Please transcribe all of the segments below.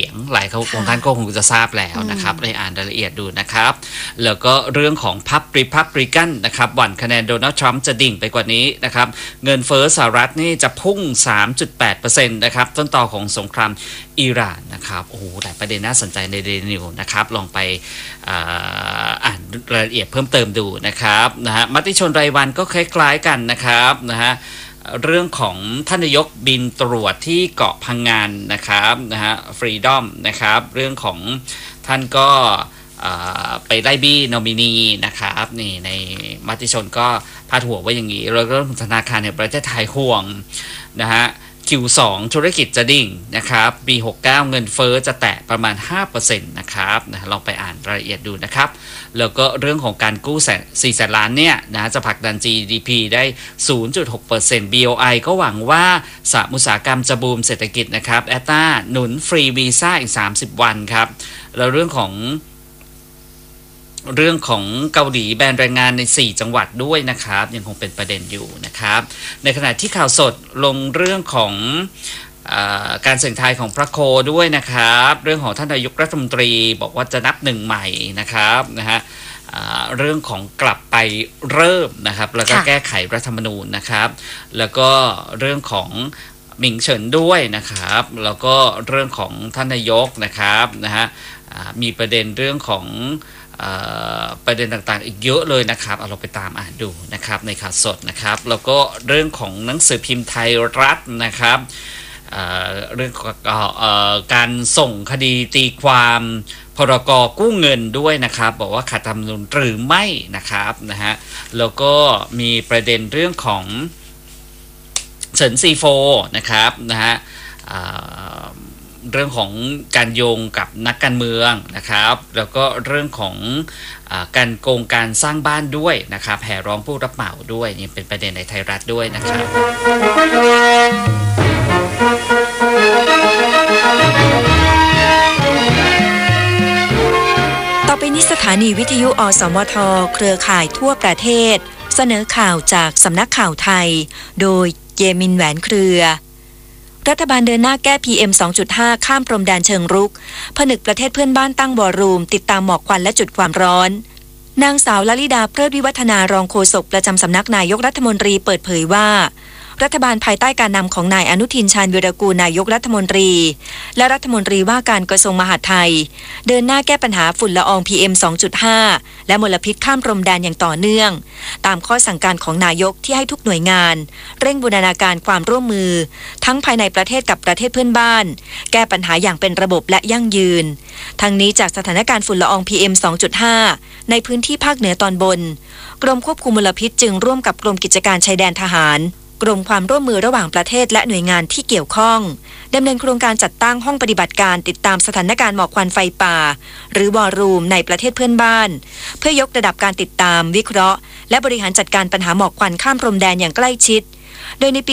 ยงหลายของท่านก็คงจะทราบแล้วนะครับไปอ่านรายละเอียดดูนะครับแล้วก็เรื่องของพรรครีพับลิกันนะครับหวั่นคะแนนโดนัลด์ทรัมป์จะดิ่งไปกว่านี้นะครับเงินเฟ้อสหรัฐนี่จะพุ่ง 3.8% นะครับต้นตอของสงครามอิหร่านนะครับโอ้โหหลายประเด็นน่าสนใจในเดลินิวนะครับลองไปอ่านรายละเอียดเพิ่มเติมดูนะครับนะฮะมติชนรายวันก็คล้ายๆกันนะครับนะฮะเรื่องของท่านนายกบินตรวจที่เกาะพังงานนะครับนะฮะฟรีดอมนะครับเรื่องของท่านก็ไปไล่บี้นอมินีนะครับนี่ในมติชนก็พาดหัวไว้อย่างนี้แล้วก็ธนาคารแห่งประเทศไทยห่วงนะฮะQ2 ธุรกิจจะดิ่งนะครับปี69เงินเฟ้อจะแตะประมาณ 5% นะครับนะลองไปอ่านรายละเอียดดูนะครับแล้วก็เรื่องของการกู้4 แสนล้านเนี่ยนะจะผลักดัน GDP ได้ 0.6% BOI ก็หวังว่าสหอุตสาหกรรมจะบูมเศรษฐกิจนะครับแอตตาหนุนฟรีวีซ่าอีก30 วันครับแล้วเรื่องของเกาหลีแบนแรงงานใน4จังหวัดด้วยนะครับยังคงเป็นประเด็นอยู่นะครับในขณะที่ข่าวสดลงเรื่องของการเสี่ยงทายของพระโคด้วยนะครับเรื่องของท่านนายกรัฐมนตรีบอกว่าจะนับหนึ่งใหม่นะครับนะฮะเรื่องของกลับไปเริ่มนะครับแล้วก็แก้ไขรัฐธรรมนูญนะครับแล้วก็เรื่องของหมิงเฉินด้วยนะครับแล้วก็เรื่องของท่านนายกนะครับนะฮะมีประเด็นเรื่องของประเด็นต่างๆอีกเยอะเลยนะครับเอาเราไปตามอ่านดูนะครับในข่าวสดนะครับแล้วก็เรื่องของหนังสือพิมพ์ไทยรัฐนะครับเรื่องการส่งคดีตีความพรก.กู้เงินด้วยนะครับบอกว่าขัดรัฐธรรมนูญหรือไม่นะครับนะฮะแล้วก็มีประเด็นเรื่องของเฉินซีโฟนะครับนะฮะเรื่องของการโยงกับนักการเมืองนะครับแล้วก็เรื่องของการโกงการสร้างบ้านด้วยนะครับแห่ร้องผู้รับเหมาด้วยนี่เป็นประเด็นในไทยรัฐด้วยนะครับต่อไปนี้สถานีวิทยุอสมทเครือข่ายทั่วประเทศเสนอข่าวจากสำนักข่าวไทยโดยเยมินแหวนเครือรัฐบาลเดินหน้าแก้ PM 2.5 ข้ามพรมแดนเชิงรุกผนึกประเทศเพื่อนบ้านตั้งวอรูมติดตามหมอกควันและจุดความร้อนนางสาวลลิดาเพลิดวิวัฒนารองโฆษกประจำสำนักนายกรัฐมนตรีเปิดเผยว่ารัฐบาลภายใต้การนำของนายอนุทินชาญวีรกูลนายกรัฐมนตรีและรัฐมนตรีว่าการกระทรวงมหาดไทยเดินหน้าแก้ปัญหาฝุ่นละออง PM 2.5 และมลพิษข้ามพรมแดนอย่างต่อเนื่องตามข้อสั่งการของนายกที่ให้ทุกหน่วยงานเร่งบูรณาการความร่วมมือทั้งภายในประเทศกับประเทศเพื่อนบ้านแก้ปัญหาอย่างเป็นระบบและยั่งยืนทั้งนี้จากสถานการณ์ฝุ่นละออง PM 2.5 ในพื้นที่ภาคเหนือตอนบนกรมควบคุมมลพิษจึงร่วมกับกรมกิจการชายแดนทหารกรมความร่วมมือระหว่างประเทศและหน่วยงานที่เกี่ยวข้องดำเนินโครงการจัดตั้งห้องปฏิบัติการติดตามสถานการณ์หมอกควันไฟป่าหรือวอรูมในประเทศเพื่อนบ้านเพื่อยกระดับการติดตามวิเคราะห์และบริหารจัดการปัญหาหมอกควันข้ามพรมแดนอย่างใกล้ชิดโดยในปี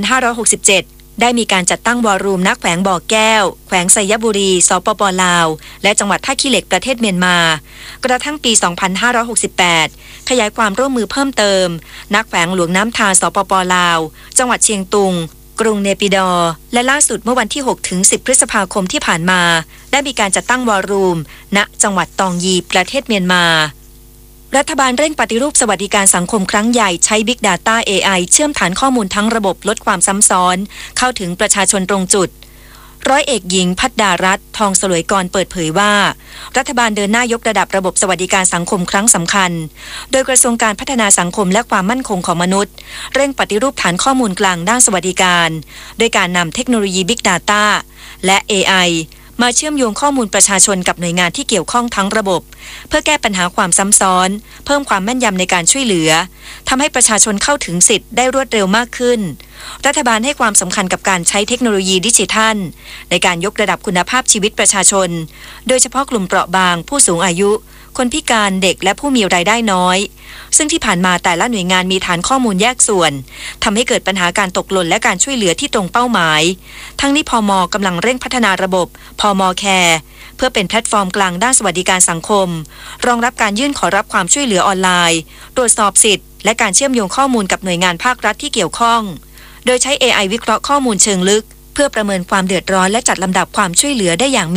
2567 ได้มีการจัดตั้งวอรูมณแขวงบ่อแก้วแขวงไซยบุรีสปป.ลาวและจังหวัดท่าขี้เหล็กประเทศเมียนมากระทั่งปี 2568 ขยายความร่วมมือเพิ่มเติมณแขวงหลวงน้ำทาสปป.ลาวจังหวัดเชียงตุงกรุงเนปิดอร์และล่าสุดเมื่อวันที่ 6-10 พฤษภาคมที่ผ่านมาได้มีการจัดตั้งวอรูมณจังหวัดตองยีประเทศเมียนมารัฐบาลเร่งปฏิรูปสวัสดิการสังคมครั้งใหญ่ใช้ Big Data AI เชื่อมฐานข้อมูลทั้งระบบลดความซ้ำซ้อนเข้าถึงประชาชนตรงจุดร้อยเอกหญิงภัดดารัตน์ทองสลวยกรเปิดเผยว่ารัฐบาลเดินหน้ายกระดับระบบสวัสดิการสังคมครั้งสำคัญโดยกระทรวงการพัฒนาสังคมและความมั่นคงของมนุษย์เร่งปฏิรูปฐานข้อมูลกลางด้านสวัสดิการโดยการนำเทคโนโลยี Big Data และ AIมาเชื่อมโยงข้อมูลประชาชนกับหน่วยงานที่เกี่ยวข้องทั้งระบบเพื่อแก้ปัญหาความซ้ำซ้อนเพิ่มความแม่นยำในการช่วยเหลือทำให้ประชาชนเข้าถึงสิทธิ์ได้รวดเร็วมากขึ้นรัฐบาลให้ความสำคัญกับการใช้เทคโนโลยีดิจิทัลในการยกระดับคุณภาพชีวิตประชาชนโดยเฉพาะกลุ่มเปราะบางผู้สูงอายุคนพิการเด็กและผู้มีรายได้น้อยซึ่งที่ผ่านมาแต่ละหน่วยงานมีฐานข้อมูลแยกส่วนทำให้เกิดปัญหาการตกหล่นและการช่วยเหลือที่ตรงเป้าหมายทั้งนี้พม.กำลังเร่งพัฒนาระบบพม.แคร์เพื่อเป็นแพลตฟอร์มกลางด้านสวัสดิการสังคมรองรับการยื่นขอรับความช่วยเหลือออนไลน์ตรวจสอบสิทธิ์และการเชื่อมโยงข้อมูลกับหน่วยงานภาครัฐที่เกี่ยวข้องโดยใช้ AI วิเคราะห์ข้อมูลเชิงลึกเพื่อประเมินความเดือดร้อนและจัดลำดับความช่วยเหลือได้อย่าง